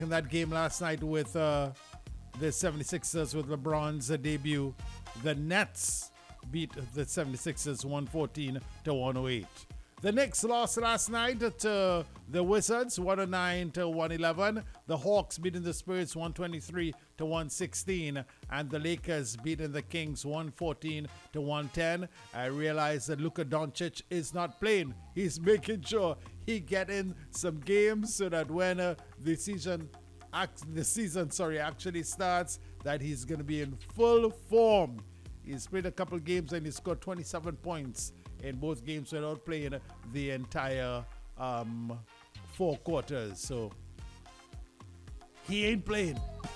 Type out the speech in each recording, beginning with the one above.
in that game last night with the 76ers with LeBron's debut. The Nets beat the 76ers 114 to 108. The Knicks lost last night to the Wizards 109 to 111. The Hawks beating the Spurs 123 to 116, and the Lakers beating the Kings 114 to 110. I realize that Luka Doncic is not playing. He's making sure he get in some games so that when the season actually starts, that he's going to be in full form. He's played a couple games and he scored 27 points in both games without playing the entire 4 quarters. So he ain't playing.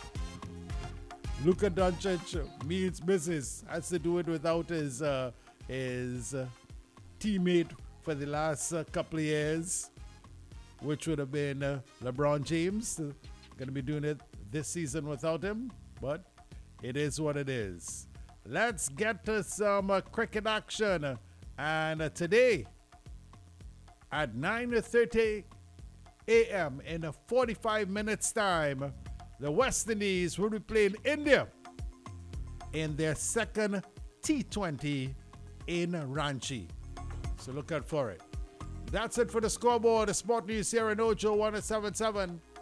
Luka Doncic means business. Has to do it without his teammate for the last couple of years, which would have been LeBron James. Going to be doing it this season without him, but it is what it is. Let's get to some cricket action. And today, at 9:30 a.m. in 45 minutes time, the West Indies will be playing India in their second T20 in Ranchi. So look out for it. That's it for the scoreboard. The Sport News here in Ojo 177.